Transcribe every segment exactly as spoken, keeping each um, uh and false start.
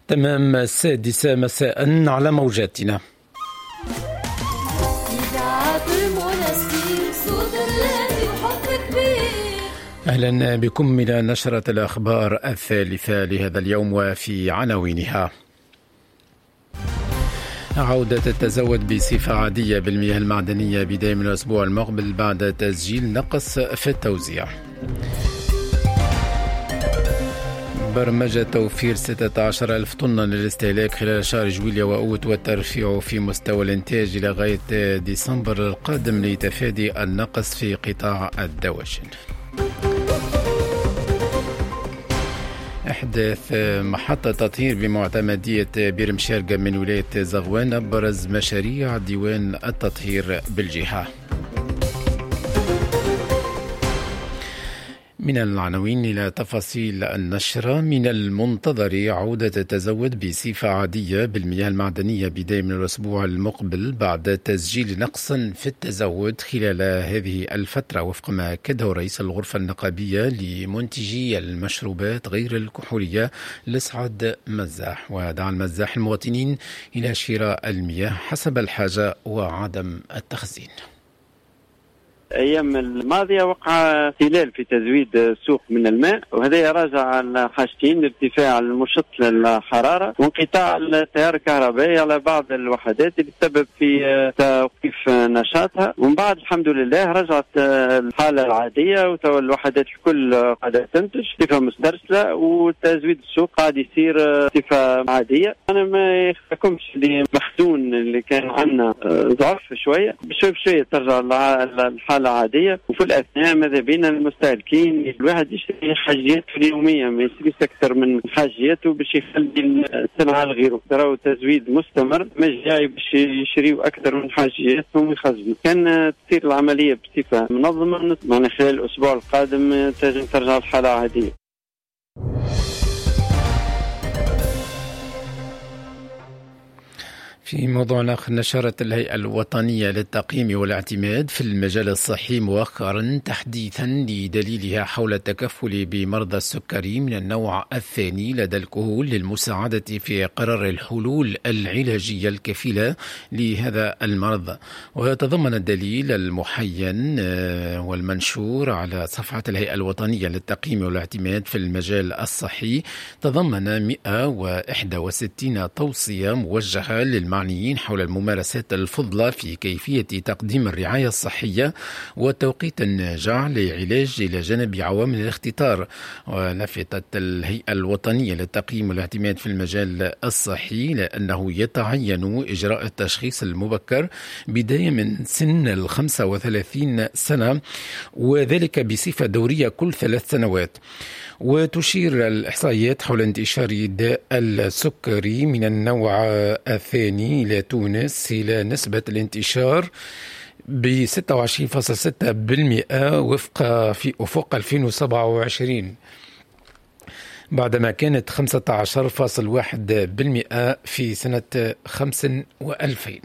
تمام السادسة مساء على موجاتنا. أهلا بكم إلى نشرة الأخبار الثالثة لهذا اليوم وفي عناوينها: عودة التزود بصفة عادية بالمياه المعدنية بداية من الأسبوع المقبل بعد تسجيل نقص في التوزيع. برمجة توفير ستة عشر ألف طن للاستهلاك خلال شهر جويليا وأوت والترفيع في مستوى الإنتاج إلى غاية ديسمبر القادم لتفادي النقص في قطاع الدواجن. إحداث محطة تطهير بمعتمدية بيرم شارقة من ولاية زغوان أبرز مشاريع ديوان التطهير بالجهة. من العناوين إلى تفاصيل النشرة: من المنتظر عودة التزود بصفة عادية بالمياه المعدنية بداية من الأسبوع المقبل بعد تسجيل نقص في التزود خلال هذه الفترة، وفق ما أكده رئيس الغرفة النقابية لمنتجي المشروبات غير الكحولية لسعد مزاح، ودعا المزاح المواطنين إلى شراء المياه حسب الحاجة وعدم التخزين. أيام الماضية وقع اختلال في تزويد السوق من الماء، وهذا يراجع على حاجتين: ارتفاع المشط للحرارة وانقطاع التيار الكهربائي على بعض الوحدات اللي تسبب في توقيف نشاطها. ومن بعد الحمد لله رجعت الحالة العادية وتو الوحدات الكل قاعدة تنتج بصفة مسترسلة، وتزويد السوق قاعد يصير بصفة عادية. أنا ما يخفكمش اللي مخزون اللي كان عندنا ضعف شوية بشوي بشوية ترجع الحالة عادية، وفي الأثناء ماذا بينا المستهلكين الواحد يشتري حاجياته اليومية، ما يشتريش أكثر من حاجياته باش يخلي السلعة لغيره. تراو تزويد مستمر، مش جاي باش يشتريوا أكثر من حاجياتهم ويخزنوا. كان تصير العملية بصفة منظمة، معنا خلال الأسبوع القادم ترجع الحالة عادية. في موضوع آخر: نشرت الهيئة الوطنية للتقييم والاعتماد في المجال الصحي مؤخرا تحديثا لدليلها حول التكفل بمرضى السكري من النوع الثاني لدى الكهول للمساعدة في قرار الحلول العلاجية الكفيلة لهذا المرض. ويتضمن الدليل المحين والمنشور على صفحة الهيئة الوطنية للتقييم والاعتماد في المجال الصحي تضمن مئة وواحد وستين توصية موجهة للمعنيين حول الممارسات الفضلة في كيفية تقديم الرعاية الصحية والتوقيت الناجع لعلاج إلى جانب عوامل الاختطار. ولفتت الهيئة الوطنية للتقييم والاعتماد في المجال الصحي لأنه يتعين إجراء التشخيص المبكر بداية من سن الخمسة وثلاثين سنة، وذلك بصفة دورية كل ثلاث سنوات. وتشير الإحصائيات حول انتشار داء السكري من النوع الثاني إلى تونس إلى نسبة الانتشار ب ستة وعشرين فاصلة ستة بالمئة وفق في أفق ألفين وسبعة وعشرين، بعدما كانت خمسة عشر فاصلة واحد بالمئة في سنة خمسة وألفين.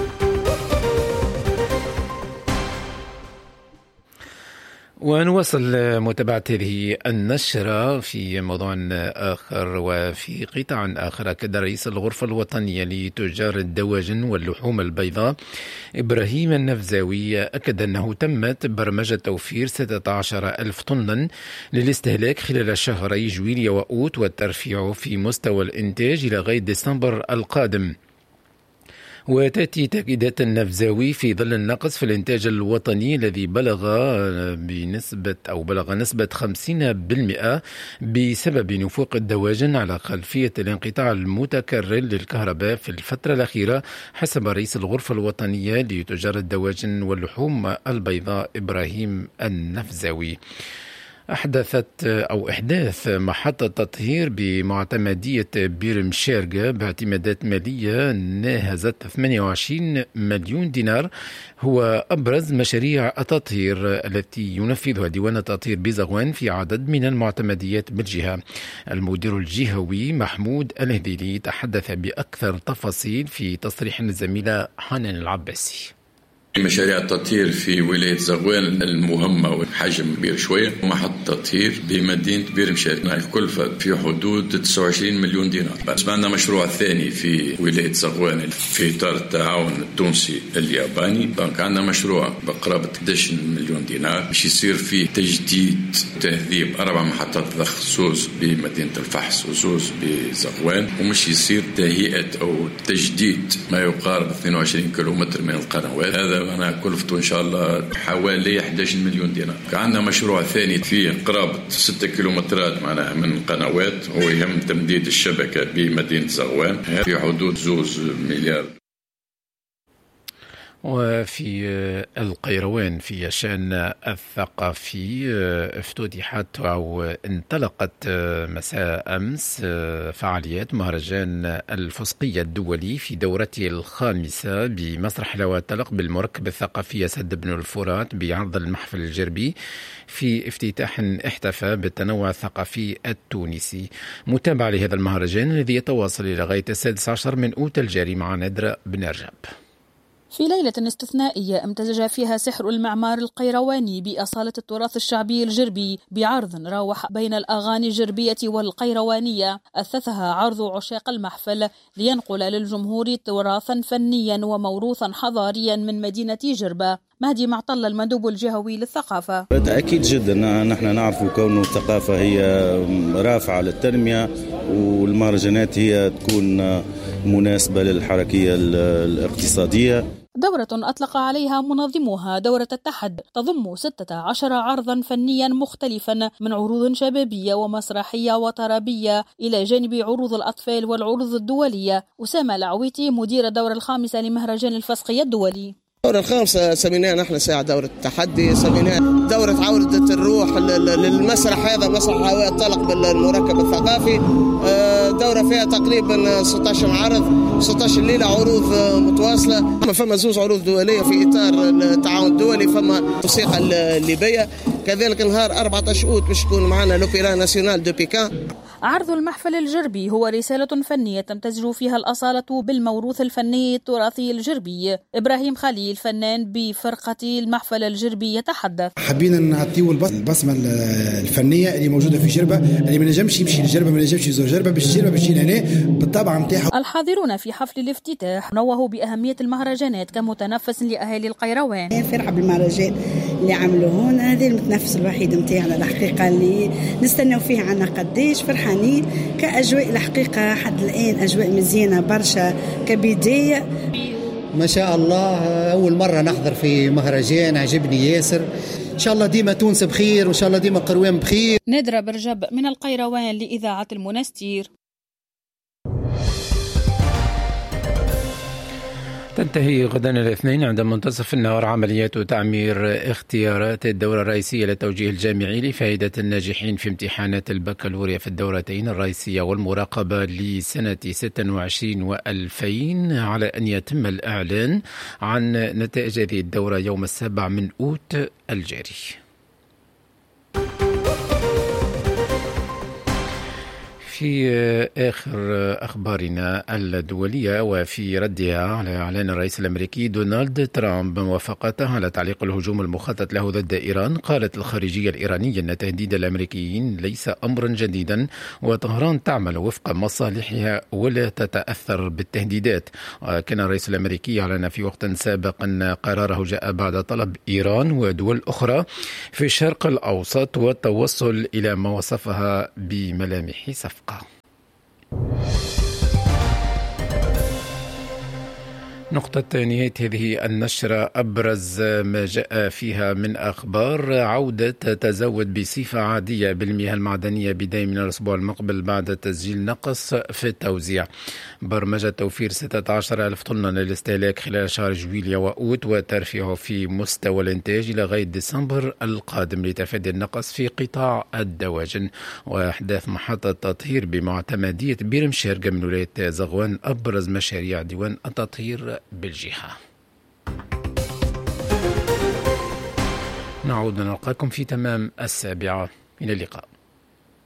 ونواصل متابعة هذه النشرة في موضوع آخر وفي قطاع آخر. أكد رئيس الغرفة الوطنية لتجار الدواجن واللحوم البيضاء إبراهيم النفزاوي أكد أنه تمت برمجة توفير ستة عشر ألف طن للاستهلاك خلال شهري جويليا وأوت والترفيع في مستوى الإنتاج إلى غاية ديسمبر القادم. وتأتي تأكيدات النفزاوي في ظل النقص في الإنتاج الوطني الذي بلغ بنسبة أو بلغ نسبة خمسين بالمئة بسبب نفوق الدواجن على خلفية الانقطاع المتكرر للكهرباء في الفترة الأخيرة، حسب رئيس الغرفة الوطنية لتجار الدواجن واللحوم البيضاء إبراهيم النفزاوي. أحدثت أو إحداث محطة تطهير بمعتمدية بيرم شارقة باعتمادات مالية ناهزت ثمانية وعشرين مليون دينار هو أبرز مشاريع التطهير التي ينفذها ديوان التطهير بزغوان في عدد من المعتمديات بالجهة. المدير الجهوي محمود الهذيلي تحدث بأكثر تفاصيل في تصريح الزميلة حنان العباسي. مشاريع التطهير في ولاية زغوان المهمة وحجم كبير شوية، محطة تطهير بمدينة بير مشاري الكلفة في حدود تسعة وعشرين مليون دينار. بس عندنا مشروع ثاني في ولاية زغوان في إطار التعاون التونسي الياباني، دونك عندنا مشروع بقرابة أحد عشر مليون دينار باش يصير فيه تجديد تهذيب أربع محطات ضخ، زوز بمدينة الفحص وزوز بزغوان، ومش يصير تهيئة أو تجديد ما يقارب اثنين وعشرين كيلومتر من القنوات. هذا أنا كلفته إن شاء الله حوالي أحد عشر مليون دينار. عندنا مشروع ثاني في قرابة ستة كيلومترات معناها من القنوات، هو يهم تمديد الشبكة بمدينة زغوان في حدود زوز مليار. وفي القيروان في الشأن الثقافي افتتحت أو انطلقت مساء أمس فعاليات مهرجان الفسقية الدولي في دورته الخامسة بمسرح الهواء الطلق بالمركب الثقافي سد بن الفرات بعرض المحفل الجربي في افتتاح احتفى بالتنوع الثقافي التونسي. متابعة لهذا المهرجان الذي يتواصل إلى غاية السادس عشر من أوت الجاري مع ندرة بن رجب. في ليلة استثنائية امتزج فيها سحر المعمار القيرواني بأصالة التراث الشعبي الجربي بعرض راوح بين الأغاني الجربية والقيروانية، أثثها عرض عشاق المحفل لينقل للجمهور تراثا فنيا وموروثا حضاريا من مدينة جربة. مهدي معطل المندوب الجهوي للثقافة: أكيد جدا نحن نعرف كون الثقافة هي رافعة للتنمية، والمهرجانات هي تكون مناسبة للحركية الاقتصادية. دورة أطلق عليها منظموها دورة التحد تضم ستة عشر عرضا فنيا مختلفا من عروض شبابية ومسرحية وطربية إلى جانب عروض الأطفال والعروض الدولية. أسامة العويتي مدير الدورة الخامسة لمهرجان الفسقية الدولي: الدورة الخامسة سميناها نحن ساعة دورة التحدي، سميناها دورة عودة الروح للمسرح، هذا مسرح الهواء الطلق بالمركب الثقافي. دورة فيها تقريبا ستة عشر عرض، ستة عشر ليلة عروض متواصلة. فما زوج عروض دولية في إطار التعاون الدولي، فما الموسيقى الليبية، كذلك نهار أربعة عشر أوت باش تكون معنا لوبيرا ناسيونال دو بيكان. عرض المحفل الجربي هو رسالة فنية تمتزج فيها الأصالة بالموروث الفني التراثي الجربي. إبراهيم خليل فنان بفرقة المحفل الجربي يتحدث: حبينا نعطيو البصمة الفنية اللي موجودة في جربة، اللي ما نجمش يمشي لجربة، ما نجمش يزور جربة، باش جربة باش هنا بالطبع نتاعها. الحاضرون في حفل الافتتاح نوهوا بأهمية المهرجانات كمتنفس لأهالي القيروان. فرحة بالمهرجان اللي عملوه هنا، هذا المتنفس الوحيد نتاعنا الحقيقة اللي نستناو فيه عنا قديش فرحانين كأجواء. الحقيقة حد الآن أجواء مزيانة برشا كبداية. ما شاء الله أول مرة نحضر في مهرجان، عجبني ياسر. إن شاء الله ديما تونس بخير، وإن شاء الله ديما قروان بخير. ندرة برجب من القيروان لإذاعة المنستير. تنتهي غدا الاثنين عند منتصف النهار عمليات تعمير اختيارات الدورة الرئيسية للتوجيه الجامعي لفائدة الناجحين في امتحانات البكالوريا في الدورتين الرئيسية والمراقبة لسنة ستة وعشرين وألفين، على أن يتم الإعلان عن نتائج هذه الدورة يوم السابع من أوت الجاري. في آخر أخبارنا الدولية، وفي ردها على إعلان الرئيس الأمريكي دونالد ترامب موافقته على تعليق الهجوم المخطط له ضد إيران، قالت الخارجية الإيرانية أن تهديد الأمريكيين ليس أمرا جديدا، وطهران تعمل وفق مصالحها ولا تتأثر بالتهديدات. وكان الرئيس الأمريكي أعلن في وقت سابق أن قراره جاء بعد طلب إيران ودول أخرى في الشرق الأوسط والتوصل إلى ما وصفها بملامح صفقة. نقطة نهاية هذه النشرة أبرز ما جاء فيها من أخبار: عودة تزود بصفة عادية بالمياه المعدنية بداية من الأسبوع المقبل بعد تسجيل نقص في التوزيع. برمجة توفير ستة عشر ألف طن للاستهلاك خلال شهر جويليا وأوت، وترفيعه في مستوى الإنتاج إلى غاية ديسمبر القادم لتفادي النقص في قطاع الدواجن. وأحداث محطة تطهير بمعتمدية بير مشارقة من ولاية زغوان أبرز مشاريع ديوان التطهير بالجهة. نعود نلقاكم في تمام السابعة. إلى اللقاء.